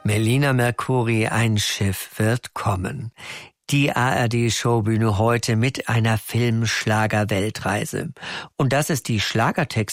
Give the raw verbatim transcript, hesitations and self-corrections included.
Melina Mercouri, ein Schiff wird kommen. Die A R D-Showbühne heute mit einer Filmschlager-Weltreise. Und das ist die Schlagertext